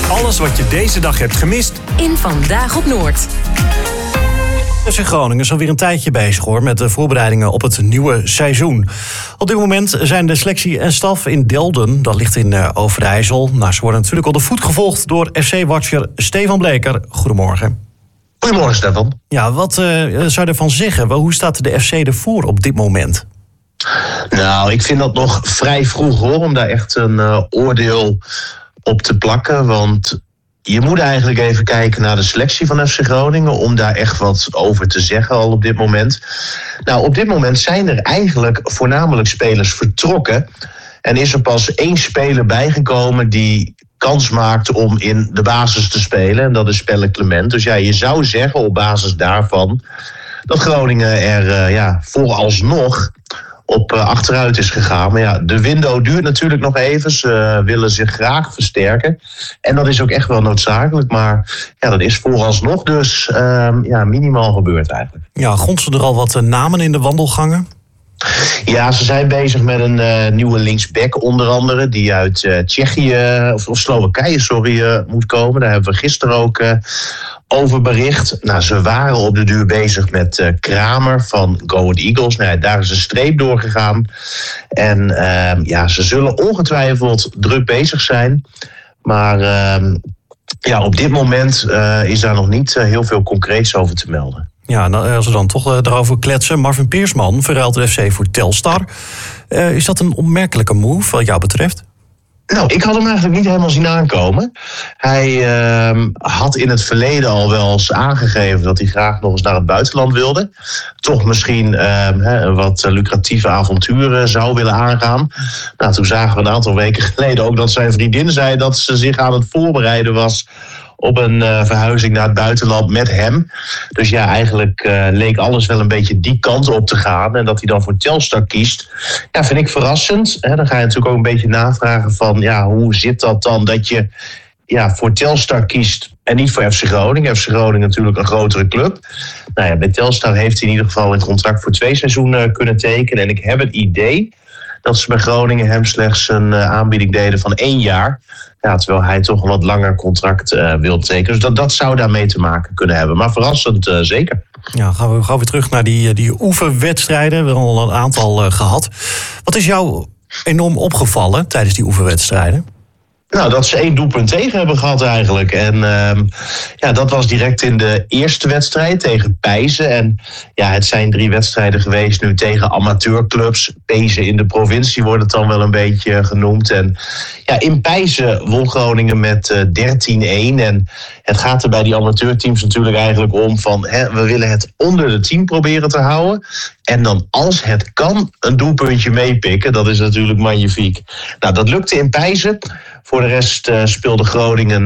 Alles wat je deze dag hebt gemist in Vandaag op Noord. FC Groningen is alweer een tijdje bezig met de voorbereidingen op het nieuwe seizoen. Op dit moment zijn de selectie en staf in Delden, dat ligt in Overijssel. Ze worden natuurlijk al de voet gevolgd door FC-watcher Stefan Bleker. Goedemorgen. Goedemorgen, Stefan. Ja, wat zou je ervan zeggen? Hoe staat de FC ervoor op dit moment? Nou, ik vind dat nog vrij vroeg om daar echt een oordeel op te plakken. Want je moet eigenlijk even kijken naar de selectie van FC Groningen om daar echt wat over te zeggen al op dit moment. Nou, op dit moment zijn er eigenlijk voornamelijk spelers vertrokken. En is er pas 1 speler bijgekomen die kans maakt om in de basis te spelen. En dat is Pelle Clement. Dus ja, je zou zeggen op basis daarvan dat Groningen er vooralsnog op achteruit is gegaan. Maar ja, de window duurt natuurlijk nog even. Ze willen zich graag versterken. En dat is ook echt wel noodzakelijk. Maar ja, dat is vooralsnog dus minimaal gebeurd eigenlijk. Ja, gonsten er al wat namen in de wandelgangen? Ja, ze zijn bezig met een nieuwe linksback onder andere. Die uit Tsjechië, of Slowakije, moet komen. Daar hebben we gisteren ook over bericht. Nou, ze waren op de duur bezig met Kramer van Go Ahead Eagles. Nou, daar is een streep doorgegaan. En ze zullen ongetwijfeld druk bezig zijn. Maar op dit moment is daar nog niet heel veel concreets over te melden. Ja, als we dan toch erover kletsen. Marvin Peersman verruilt de FC voor Telstar. Is dat een opmerkelijke move wat jou betreft? Nou, ik had hem eigenlijk niet helemaal zien aankomen. Hij had in het verleden al wel eens aangegeven dat hij graag nog eens naar het buitenland wilde. Toch misschien een wat lucratieve avonturen zou willen aangaan. Nou, toen zagen we een aantal weken geleden ook dat zijn vriendin zei dat ze zich aan het voorbereiden was op een verhuizing naar het buitenland met hem. Dus ja, eigenlijk leek alles wel een beetje die kant op te gaan. En dat hij dan voor Telstar kiest, ja, vind ik verrassend. Dan ga je natuurlijk ook een beetje navragen van, ja, hoe zit dat dan dat je voor Telstar kiest en niet voor FC Groningen. FC Groningen natuurlijk een grotere club. Nou ja, bij Telstar heeft hij in ieder geval een contract voor 2 seizoenen kunnen tekenen. En ik heb het idee dat ze bij Groningen hem slechts een aanbieding deden van 1 jaar. Ja, terwijl hij toch een wat langer contract wil tekenen. Dus dat zou daarmee te maken kunnen hebben. Maar verrassend zeker. Ja, gaan we weer terug naar die oefenwedstrijden. We hebben al een aantal gehad. Wat is jou enorm opgevallen tijdens die oefenwedstrijden? Nou, dat ze 1 doelpunt tegen hebben gehad eigenlijk. En dat was direct in de eerste wedstrijd tegen Pijzen. En ja, het zijn 3 wedstrijden geweest nu tegen amateurclubs. Pijzen in de provincie wordt het dan wel een beetje genoemd. En ja, in Pijzen won Groningen met 13-1. En het gaat er bij die amateurteams natuurlijk eigenlijk om van, we willen het onder de 10 proberen te houden. En dan als het kan een doelpuntje meepikken. Dat is natuurlijk magnifiek. Nou, dat lukte in Pijzen. Voor de rest speelde Groningen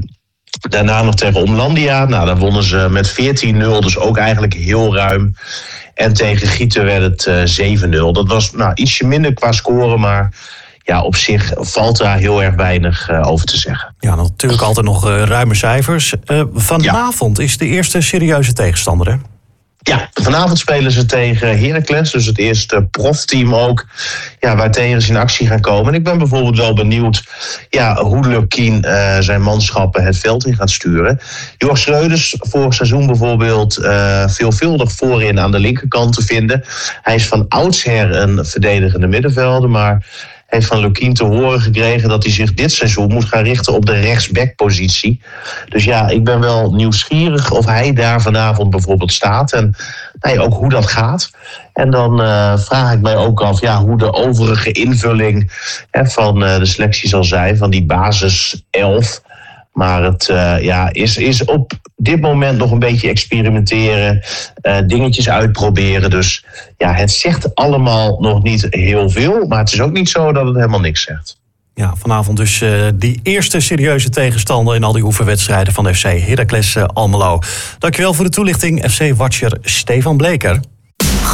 daarna nog tegen Omlandia. Nou, daar wonnen ze met 14-0, dus ook eigenlijk heel ruim. En tegen Gieten werd het 7-0. Dat was ietsje minder qua scoren, maar ja, op zich valt daar heel erg weinig over te zeggen. Ja, natuurlijk altijd nog ruime cijfers. Vanavond is de eerste serieuze tegenstander, hè? Ja, vanavond spelen ze tegen Heracles, dus het eerste profteam ook, waartegen ze in actie gaan komen. En ik ben bijvoorbeeld wel benieuwd hoe Lukien zijn manschappen het veld in gaat sturen. Jorg Schreuders, vorig seizoen bijvoorbeeld, veelvuldig voorin aan de linkerkant te vinden. Hij is van oudsher een verdedigende middenvelder, maar heeft van Lukien te horen gekregen dat hij zich dit seizoen moet gaan richten op de rechtsbackpositie. Dus ja, ik ben wel nieuwsgierig of hij daar vanavond bijvoorbeeld staat. En ook hoe dat gaat. En dan vraag ik mij ook af hoe de overige invulling van de selectie zal zijn. Van die basis 11. Maar het is op dit moment nog een beetje experimenteren. Dingetjes uitproberen. Dus ja, het zegt allemaal nog niet heel veel. Maar het is ook niet zo dat het helemaal niks zegt. Ja, vanavond dus die eerste serieuze tegenstander in al die oefenwedstrijden van FC Heracles Almelo. Dankjewel voor de toelichting, FC-watcher Stefan Bleker.